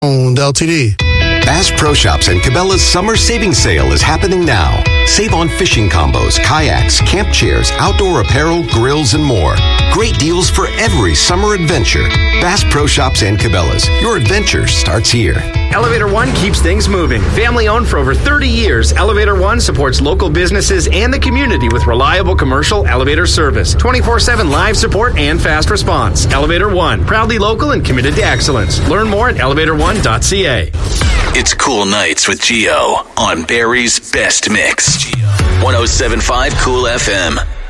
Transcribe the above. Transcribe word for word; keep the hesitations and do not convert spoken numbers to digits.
Owned L T D. Bass Pro Shops and Cabela's summer savings sale is happening now. Save on fishing combos, kayaks, camp chairs, outdoor apparel, grills, and more. Great deals for every summer adventure. Bass Pro Shops and Cabela's. Your adventure starts here. Elevator One keeps things moving. Family owned for over thirty years, Elevator One supports local businesses and the community with reliable commercial elevator service, twenty-four seven live support, and fast response. Elevator One, proudly local and committed to excellence. Learn more at elevator one dot c a. It's Cool Nights with Gio on Barry's Best Mix. one oh seven point five Cool F M.